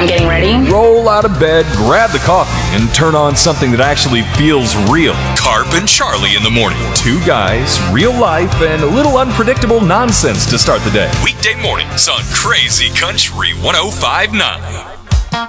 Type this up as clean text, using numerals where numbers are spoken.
I'm getting ready. Roll out of bed, grab the coffee, and turn on something that actually feels real. Carp and Charlie in the morning. Two guys, real life, and a little unpredictable nonsense to start the day. Weekday mornings on Crazy Country 105.9.